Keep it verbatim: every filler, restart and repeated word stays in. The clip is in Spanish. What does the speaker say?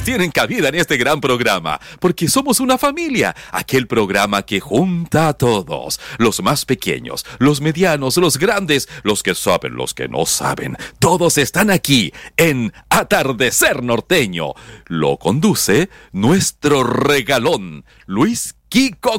tienen cabida en este gran programa, porque somos una familia, aquel programa que junta a todos, los más pequeños, los medianos, los grandes, los que saben, los que no saben, todos están aquí en Atardecer Norteño. Lo conduce nuestro regalón, Luis Kiko